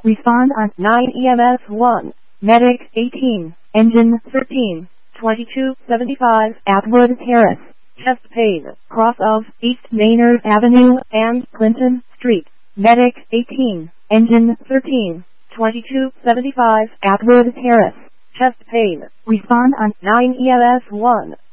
Respond on 9 EMS 1. Medic 18. Engine 13. 2275 Atwood Terrace. Chest pain. Cross of East Maynard Avenue and Clinton Street. Medic 18. Engine 13. 2275 Atwood Terrace. Chest pain. Respond on 9 EMS 1.